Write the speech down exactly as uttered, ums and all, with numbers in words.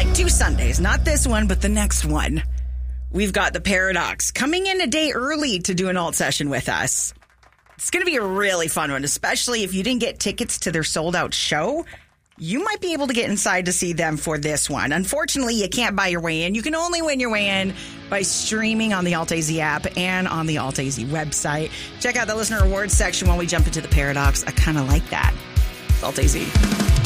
Two Sundays, not this one, but the next one. We've got the Paradox coming in a day early to do an alt session with us. It's going to be a really fun one, especially if you didn't get tickets to their sold-out show. You might be able to get inside to see them for this one. Unfortunately, you can't buy your way in. You can only win your way in by streaming on the Alt-A-Z app and on the Alt-A-Z website. Check out the listener awards section when we jump into the Paradox. I kind of like that. Alt-A-Z.